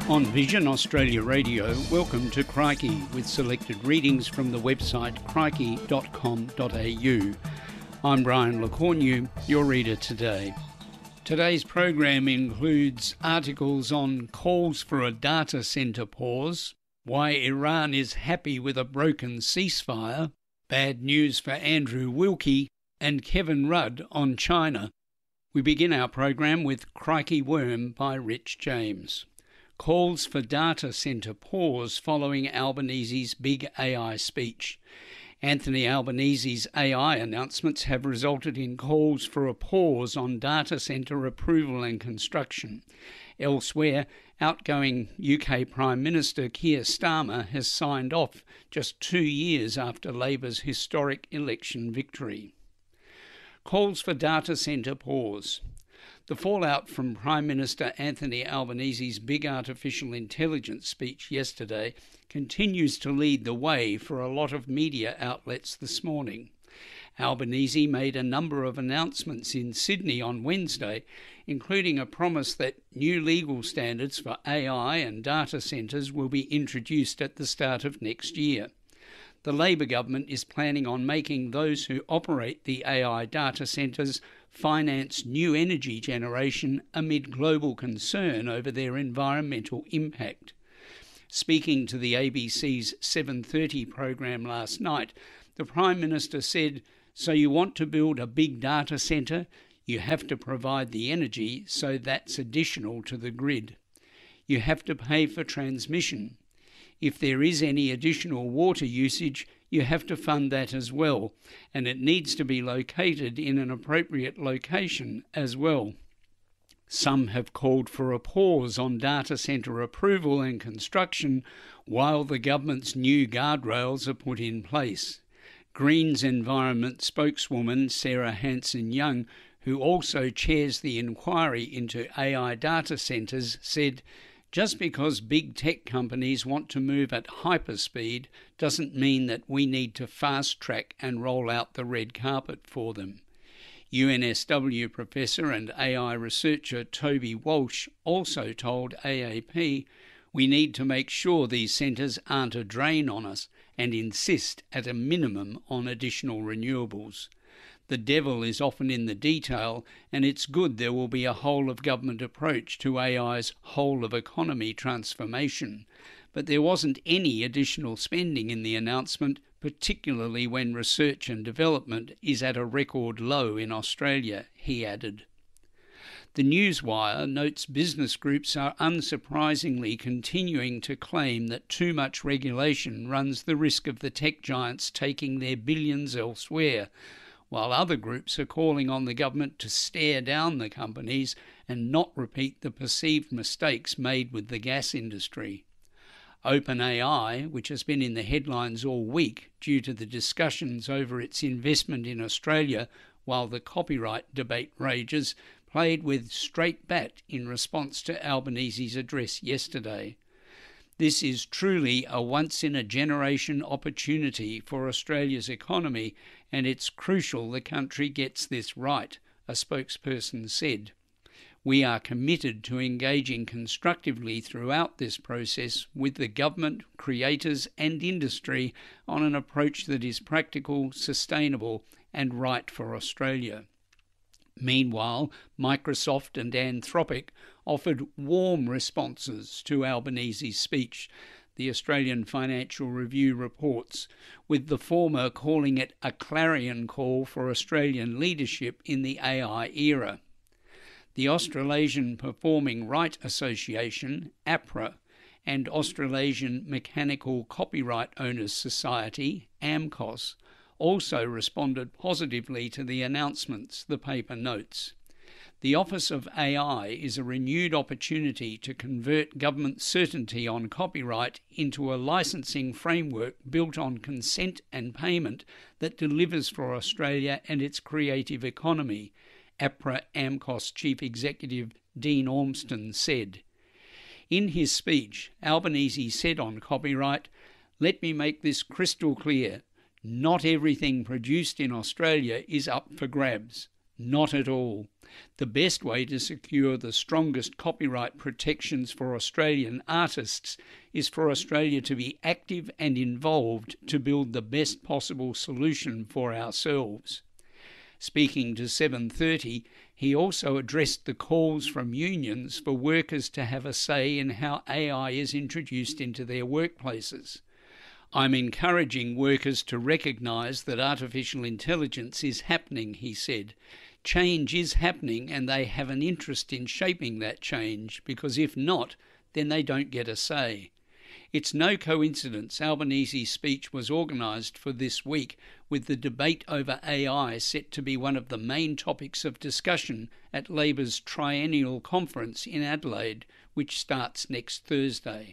On Vision Australia Radio, welcome to Crikey, with selected readings from the website crikey.com.au. I'm Brian LeCornu, your reader today. Today's program includes articles on calls for a data centre pause, why Iran is happy with a broken ceasefire, bad news for Andrew Wilkie, and Kevin Rudd on China. We begin our program with Crikey Worm by Rich James. Calls for data centre pause following Albanese's big AI speech. Anthony Albanese's AI announcements have resulted in calls for a pause on data centre approval and construction. Elsewhere, outgoing UK Prime Minister Keir Starmer has signed off just 2 years after Labour's historic election victory. Calls for data centre pause. The fallout from Prime Minister Anthony Albanese's big artificial intelligence speech yesterday continues to lead the way for a lot of media outlets this morning. Albanese made a number of announcements in Sydney on Wednesday, including a promise that new legal standards for AI and data centres will be introduced at the start of next year. The Labor government is planning on making those who operate the AI data centres finance new energy generation amid global concern over their environmental impact. Speaking to the ABC's 7:30 program last night, the Prime Minister said, "So you want to build a big data centre? You have to provide the energy, so that's additional to the grid. You have to pay for transmission. If there is any additional water usage, you have to fund that as well, and it needs to be located in an appropriate location as well." Some have called for a pause on data centre approval and construction while the government's new guardrails are put in place. Greens Environment spokeswoman Sarah Hanson-Young, who also chairs the inquiry into AI data centres, said, "Just because big tech companies want to move at hyperspeed doesn't mean that we need to fast-track and roll out the red carpet for them." UNSW professor and AI researcher Toby Walsh also told AAP, "We need to make sure these centres aren't a drain on us and insist at a minimum on additional renewables. The devil is often in the detail, and it's good there will be a whole-of-government approach to AI's whole-of-economy transformation. But there wasn't any additional spending in the announcement, particularly when research and development is at a record low in Australia," he added. The Newswire notes business groups are unsurprisingly continuing to claim that too much regulation runs the risk of the tech giants taking their billions elsewhere, while other groups are calling on the government to stare down the companies and not repeat the perceived mistakes made with the gas industry. OpenAI, which has been in the headlines all week due to the discussions over its investment in Australia while the copyright debate rages, played with straight bat in response to Albanese's address yesterday. "This is truly a once-in-a-generation opportunity for Australia's economy, and it's crucial the country gets this right," a spokesperson said. "We are committed to engaging constructively throughout this process with the government, creators and industry on an approach that is practical, sustainable and right for Australia." Meanwhile, Microsoft and Anthropic offered warm responses to Albanese's speech, the Australian Financial Review reports, with the former calling it a clarion call for Australian leadership in the AI era. The Australasian Performing Right Association, APRA, and Australasian Mechanical Copyright Owners Society, AMCOS, also responded positively to the announcements, the paper notes. The Office of AI is a renewed opportunity to convert government certainty on copyright into a licensing framework built on consent and payment that delivers for Australia and its creative economy, APRA AMCOS Chief Executive Dean Ormston said. In his speech, Albanese said on copyright, "Let me make this crystal clear. Not everything produced in Australia is up for grabs. Not at all. The best way to secure the strongest copyright protections for Australian artists is for Australia to be active and involved to build the best possible solution for ourselves. Speaking to 7:30, he also addressed the calls from unions for workers to have a say in how AI is introduced into their workplaces. I'm encouraging workers to recognise that artificial intelligence is happening, he said. Change is happening and they have an interest in shaping that change, because if not, then they don't get a say. It's no coincidence Albanese's speech was organised for this week, with the debate over AI set to be one of the main topics of discussion at Labor's triennial conference in Adelaide, which starts next Thursday.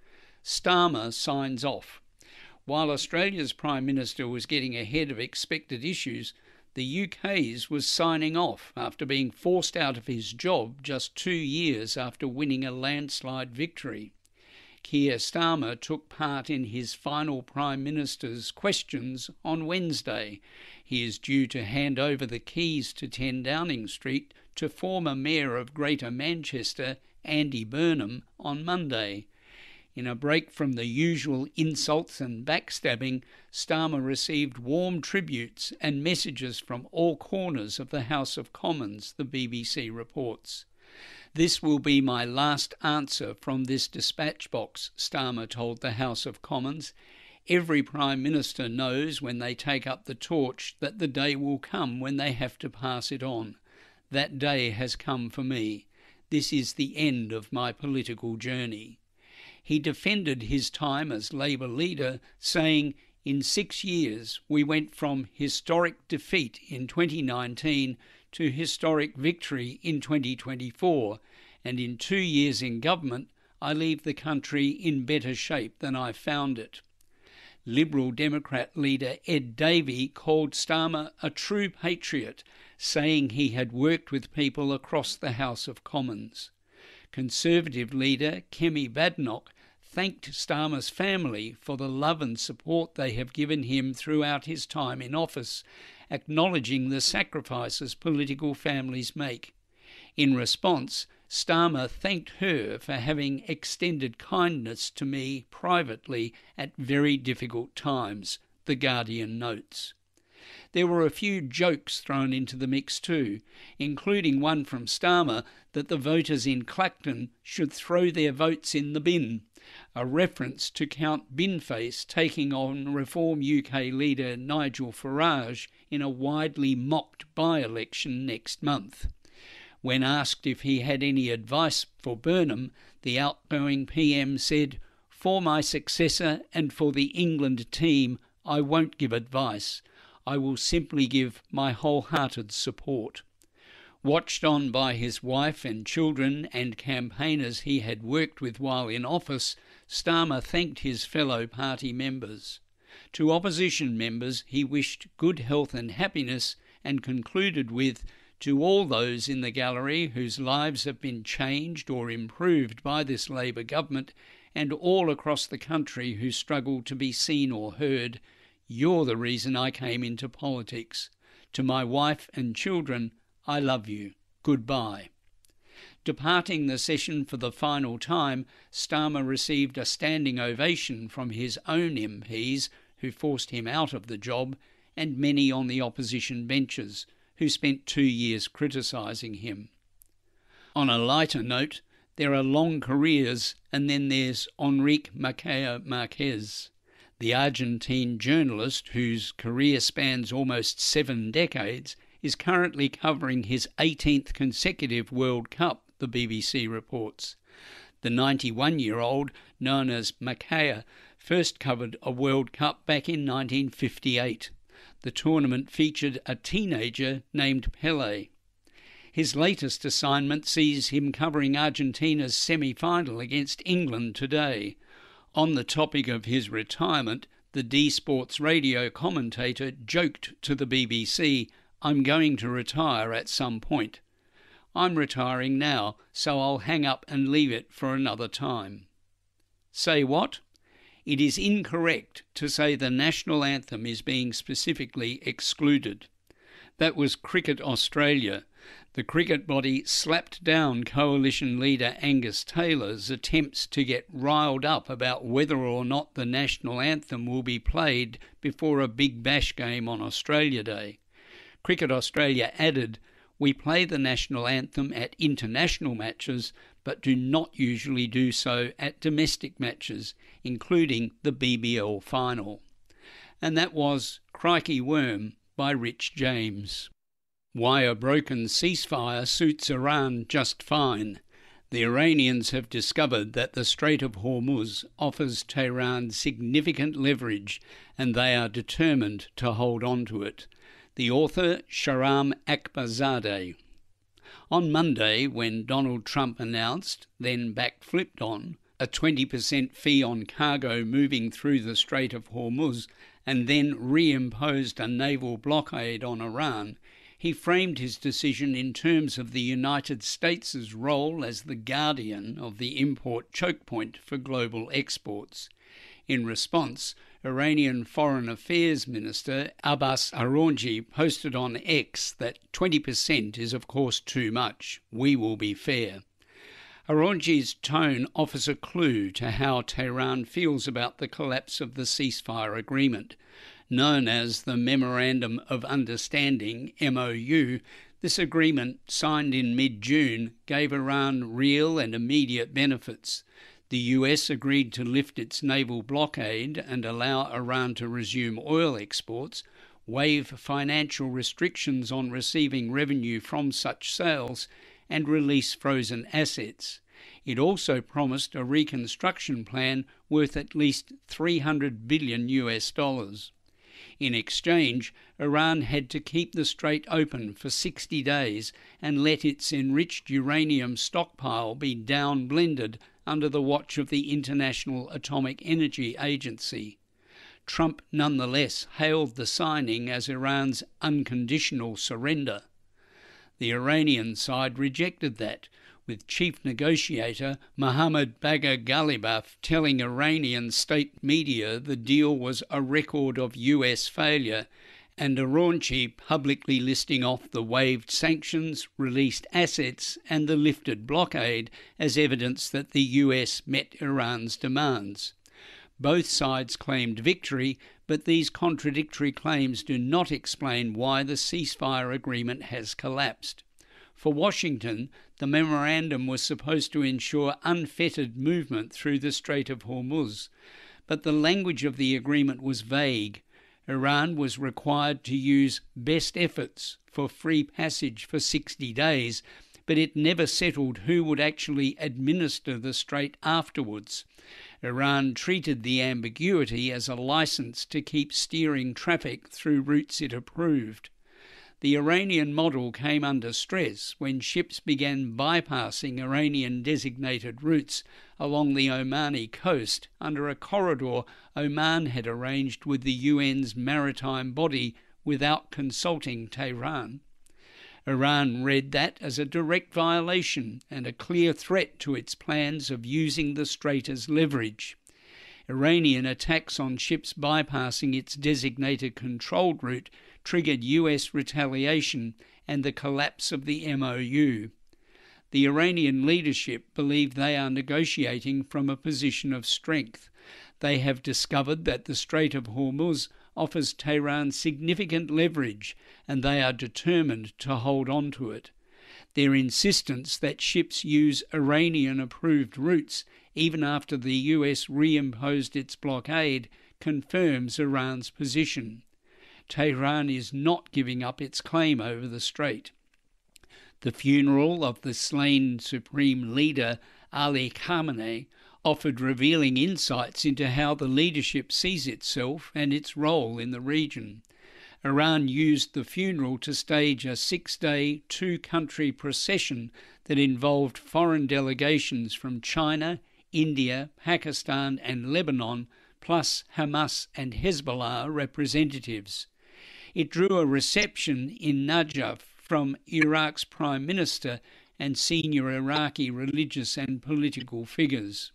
Starmer signs off. While Australia's Prime Minister was getting ahead of expected issues, the UK's was signing off after being forced out of his job just 2 years after winning a landslide victory. Keir Starmer took part in his final Prime Minister's questions on Wednesday. He is due to hand over the keys to 10 Downing Street to former Mayor of Greater Manchester, Andy Burnham, on Monday. In a break from the usual insults and backstabbing, Starmer received warm tributes and messages from all corners of the House of Commons, the BBC reports. "This will be my last answer from this dispatch box," Starmer told the House of Commons. "Every Prime Minister knows when they take up the torch that the day will come when they have to pass it on. That day has come for me. This is the end of my political journey." He defended his time as Labor leader, saying, "In 6 years we went from historic defeat in 2019 to historic victory in 2024, and in 2 years in government I leave the country in better shape than I found it." Liberal Democrat leader Ed Davey called Starmer a true patriot, saying he had worked with people across the House of Commons. Conservative leader Kemi Badenoch thanked Starmer's family for the love and support they have given him throughout his time in office, acknowledging the sacrifices political families make. In response, Starmer thanked her for having extended kindness to me privately at very difficult times, The Guardian notes. There were a few jokes thrown into the mix too, including one from Starmer that the voters in Clacton should throw their votes in the bin, a reference to Count Binface taking on Reform UK leader Nigel Farage in a widely mocked by-election next month. When asked if he had any advice for Burnham, the outgoing PM said, "For my successor and for the England team, I won't give advice. I will simply give my wholehearted support." Watched on by his wife and children and campaigners he had worked with while in office, Starmer thanked his fellow party members. To opposition members he wished good health and happiness and concluded with, "To all those in the gallery whose lives have been changed or improved by this Labor government, and all across the country who struggle to be seen or heard, you're the reason I came into politics. To my wife and children, I love you. Goodbye." Departing the session for the final time, Starmer received a standing ovation from his own MPs, who forced him out of the job, and many on the opposition benches, who spent 2 years criticising him. On a lighter note, there are long careers, and then there's Enrique Macià Marquez. The Argentine journalist, whose career spans almost 7 decades, is currently covering his 18th consecutive World Cup, the BBC reports. The 91-year-old, known as Macià, first covered a World Cup back in 1958. The tournament featured a teenager named Pelé. His latest assignment sees him covering Argentina's semi-final against England today. On the topic of his retirement, the D-Sports radio commentator joked to the BBC, "I'm going to retire at some point. I'm retiring now, so I'll hang up and leave it for another time." Say what? It is incorrect to say the national anthem is being specifically excluded. That was Cricket Australia. The cricket body slapped down coalition leader Angus Taylor's attempts to get riled up about whether or not the national anthem will be played before a Big Bash game on Australia Day. Cricket Australia added, "We play the national anthem at international matches, but do not usually do so at domestic matches, including the BBL final." And that was Crikey Worm by Rich James. Why a broken ceasefire suits Iran just fine. The Iranians have discovered that the Strait of Hormuz offers Tehran significant leverage, and they are determined to hold on to it. The author, Shahram Akbarzadeh. On Monday, when Donald Trump announced, then backflipped on, a 20% fee on cargo moving through the Strait of Hormuz and then reimposed a naval blockade on Iran, he framed his decision in terms of the United States' role as the guardian of the import choke point for global exports. In response, Iranian Foreign Affairs Minister Abbas Araghchi posted on X that 20% is of course too much. We will be fair. Araghchi's tone offers a clue to how Tehran feels about the collapse of the ceasefire agreement. Known as the Memorandum of Understanding, MOU, this agreement, signed in mid-June, gave Iran real and immediate benefits. The US agreed to lift its naval blockade and allow Iran to resume oil exports, waive financial restrictions on receiving revenue from such sales, and release frozen assets. It also promised a reconstruction plan worth at least $300 billion. In exchange, Iran had to keep the strait open for 60 days and let its enriched uranium stockpile be down-blended under the watch of the International Atomic Energy Agency. Trump nonetheless hailed the signing as Iran's unconditional surrender. The Iranian side rejected that, with chief negotiator Mohammad Bagher Ghalibaf telling Iranian state media the deal was a record of US failure, and Araghchi publicly listing off the waived sanctions, released assets and the lifted blockade as evidence that the US met Iran's demands. Both sides claimed victory, but these contradictory claims do not explain why the ceasefire agreement has collapsed. For Washington, the memorandum was supposed to ensure unfettered movement through the Strait of Hormuz, but the language of the agreement was vague. Iran was required to use best efforts for free passage for 60 days, but it never settled who would actually administer the strait afterwards. Iran treated the ambiguity as a license to keep steering traffic through routes it approved. The Iranian model came under stress when ships began bypassing Iranian-designated routes along the Omani coast under a corridor Oman had arranged with the UN's maritime body without consulting Tehran. Iran read that as a direct violation and a clear threat to its plans of using the strait as leverage. Iranian attacks on ships bypassing its designated controlled route triggered US retaliation and the collapse of the MOU. The Iranian leadership believe they are negotiating from a position of strength. They have discovered that the Strait of Hormuz offers Tehran significant leverage, and they are determined to hold on to it. Their insistence that ships use Iranian-approved routes even after the US reimposed its blockade confirms Iran's position. Tehran is not giving up its claim over the strait. The funeral of the slain supreme leader Ali Khamenei offered revealing insights into how the leadership sees itself and its role in the region. Iran used the funeral to stage a 6-day, 2-country procession that involved foreign delegations from China, India, Pakistan and Lebanon, plus Hamas and Hezbollah representatives. It drew a reception in Najaf from Iraq's Prime Minister and senior Iraqi religious and political figures.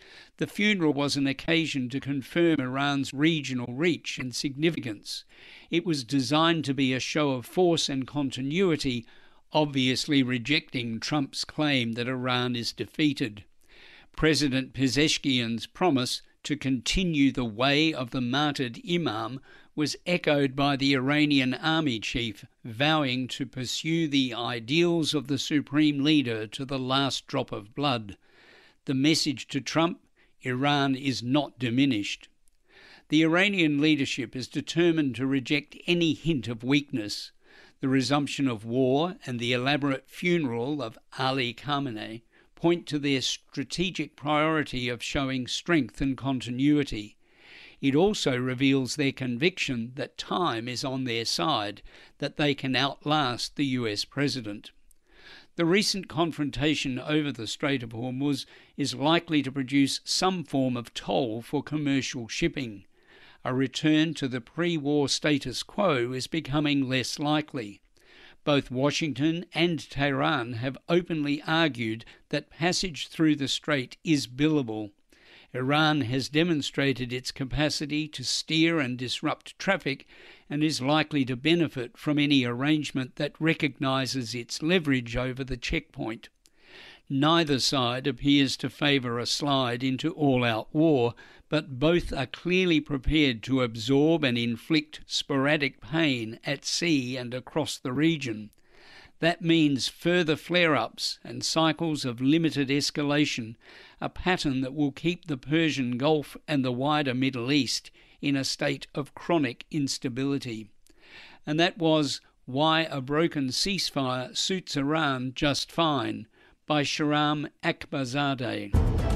The funeral was an occasion to confirm Iran's regional reach and significance. It was designed to be a show of force and continuity, obviously rejecting Trump's claim that Iran is defeated. President Pezeshkian's promise to continue the way of the martyred Imam was echoed by the Iranian army chief, vowing to pursue the ideals of the supreme leader to the last drop of blood. The message to Trump: Iran is not diminished. The Iranian leadership is determined to reject any hint of weakness. The resumption of war and the elaborate funeral of Ali Khamenei point to their strategic priority of showing strength and continuity. It also reveals their conviction that time is on their side, that they can outlast the US president. The recent confrontation over the Strait of Hormuz is likely to produce some form of toll for commercial shipping. A return to the pre-war status quo is becoming less likely. Both Washington and Tehran have openly argued that passage through the strait is billable. Iran has demonstrated its capacity to steer and disrupt traffic and is likely to benefit from any arrangement that recognises its leverage over the checkpoint. Neither side appears to favour a slide into all-out war, but both are clearly prepared to absorb and inflict sporadic pain at sea and across the region. That means further flare-ups and cycles of limited escalation, a pattern that will keep the Persian Gulf and the wider Middle East in a state of chronic instability. And that was Why a Broken Ceasefire Suits Iran Just Fine by Shahram Akbarzadeh.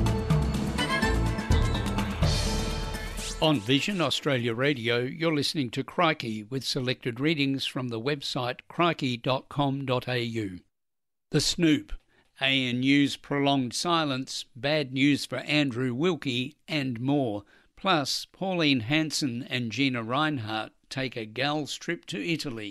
On Vision Australia Radio, you're listening to Crikey with selected readings from the website crikey.com.au. The Snoop, ANU's prolonged silence, bad news for Andrew Wilkie, and more. Plus, Pauline Hanson and Gina Reinhardt take a gal's trip to Italy.